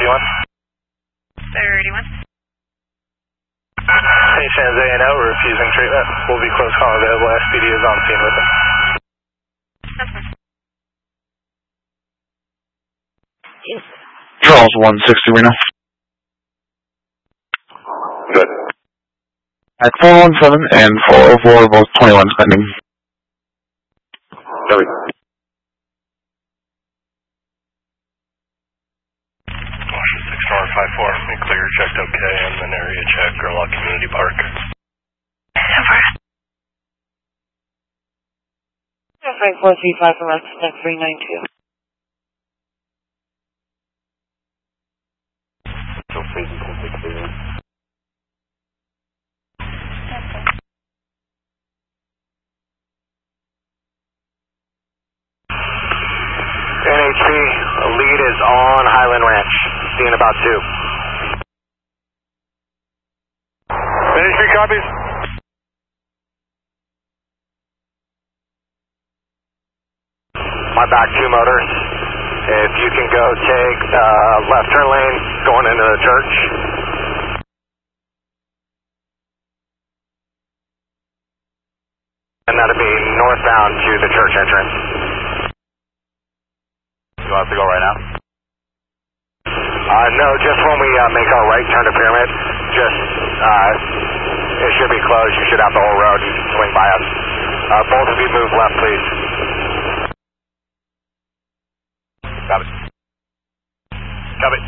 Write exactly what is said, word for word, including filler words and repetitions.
thirty-one. thirty-one. Hey, San Jose and out, we're refusing treatment. We'll be close call available. S P D is on scene with them. That's fine. Charles one sixty Reno. Good. At four one seven and four oh four, both twenty-one pending. Copy. Washington six four five four, we clear, checked okay, and then area check, Gerlach Community Park. So far. Frank four three five from us, next three nine two. So phasing ten six clear. N H P, lead is on Highland Ranch, seeing about two. N H P copies. My back two motors. If you can go take uh, left turn lane going into the church. And that'll be northbound to the church entrance. You want us to go right now? Uh, no, just when we uh, make our right turn to Pyramid, just, uh, it should be closed. You should have the whole road. You can swing by us. Uh, both of you move left, please. Got it. Got it.